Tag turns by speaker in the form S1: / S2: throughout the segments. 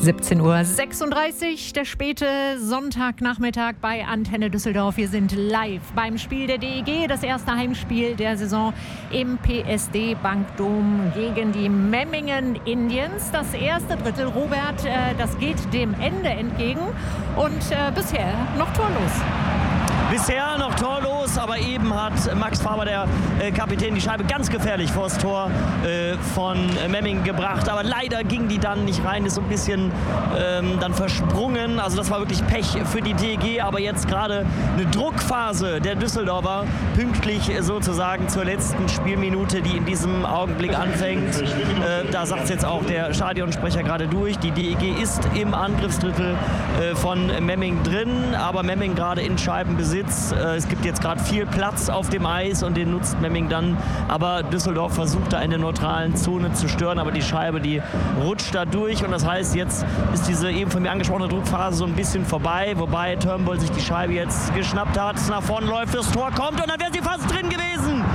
S1: 17:36 Uhr, der späte Sonntagnachmittag bei Antenne Düsseldorf. Wir sind live beim Spiel der DEG, das erste Heimspiel der Saison im PSD Bankdom gegen die Memmingen Indians. Das erste Drittel, Robert, das geht dem Ende entgegen und bisher noch torlos.
S2: Bisher noch torlos, aber eben hat Max Faber, der Kapitän, die Scheibe ganz gefährlich vor das Tor von Memmingen gebracht. Aber leider ging die dann nicht rein, ist so ein bisschen dann versprungen. Also das war wirklich Pech für die DEG. Aber jetzt gerade eine Druckphase der Düsseldorfer, pünktlich sozusagen zur letzten Spielminute, die in diesem Augenblick anfängt. Da sagt es jetzt auch der Stadionsprecher gerade durch. Die DEG ist im Angriffsdrittel von Memmingen drin, aber Memmingen gerade in Scheibenbesitz. Es gibt jetzt gerade viel Platz auf dem Eis und den nutzt Memmingen dann. Aber Düsseldorf versucht da in der neutralen Zone zu stören, aber die Scheibe, die rutscht da durch. Und das heißt, jetzt ist diese eben von mir angesprochene Druckphase so ein bisschen vorbei, wobei Turnbull sich die Scheibe jetzt geschnappt hat, nach vorne läuft, das Tor kommt und dann wäre sie fast drin gewesen.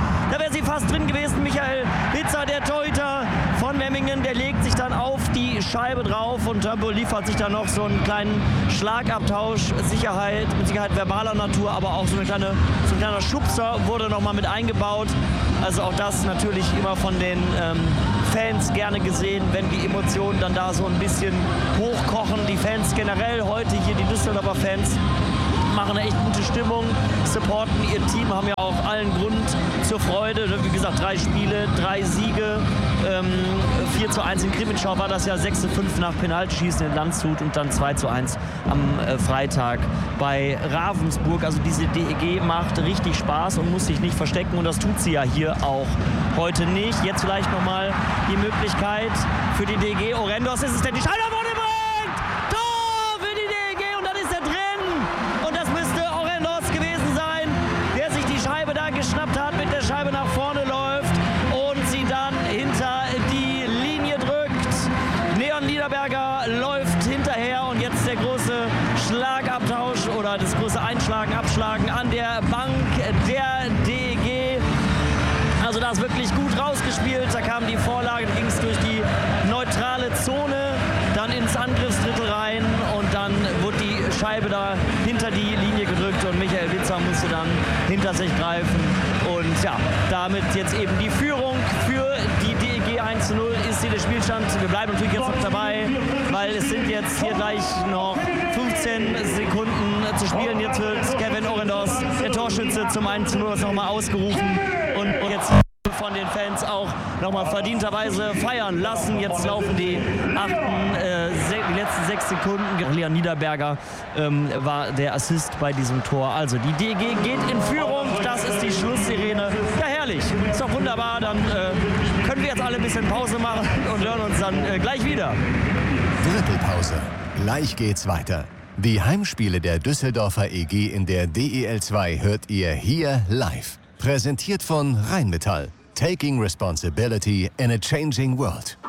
S2: Michael Hitzer, der Torhüter von Memmingen, der legt sich dann auf die Scheibe drauf und Turnbull liefert sich dann noch so einen kleinen Schlagabtausch, mit Sicherheit verbaler Natur, aber auch so ein kleiner Schubser wurde nochmal mit eingebaut. Also auch das natürlich immer von den Fans gerne gesehen, wenn die Emotionen dann da so ein bisschen hochkochen. Die Fans generell, heute hier die Düsseldorfer Fans, machen eine echt gute Stimmung, supporten ihr Team, haben ja auch allen Grund zur Freude. Wie gesagt, 3 Spiele, 3 Siege, 4:1 in Krimitschau war das ja, 6:5 nach Penaltyschießen in Landshut und dann 2:1 am Freitag bei Ravensburg. Also diese DEG macht richtig Spaß und muss sich nicht verstecken und das tut sie ja hier auch heute nicht. Jetzt vielleicht nochmal die Möglichkeit für die DEG. Orendos ist es denn, die Scheibe wurde bringt! Tor für die DEG und dann ist er drin! Und das müsste Orendos gewesen sein, der sich die Scheibe da geschnappt hat, mit der Scheibe nach vorne läuft und sie dann hinter die Linie drückt. Leon Niederberger läuft hinterher und jetzt der große Schlagabtausch oder das große Einschlagen, Abschlagen an der Bank der DEG. Also da ist wirklich gut rausgespielt, da kam die Vorlage, da ging es durch die neutrale Zone, dann ins Angriffsdrittel rein und dann wurde die Scheibe da hinter die Linie gedrückt und Michael Hitzer musste dann hinter sich greifen. Und ja, damit jetzt eben die Führung für die DEG 1:0 ist hier der Spielstand. Wir bleiben natürlich jetzt noch dabei, weil es sind jetzt hier gleich noch 15 Sekunden zu spielen. Jetzt wird Kevin Orendos, der Torschütze, zum 1:0 nochmal ausgerufen und jetzt von den Fans auch nochmal verdienterweise feiern lassen. Jetzt laufen die letzten 6 Sekunden. Leon Niederberger war der Assist bei diesem Tor. Also die DEG geht in Führung. Das ist die Schlusssirene. Ja, herrlich. Ist doch wunderbar. Dann können wir jetzt alle ein bisschen Pause machen und hören uns dann gleich wieder.
S3: Drittelpause. Gleich geht's weiter. Die Heimspiele der Düsseldorfer EG in der DEL 2 hört ihr hier live. Präsentiert von Rheinmetall. Taking responsibility in a changing world.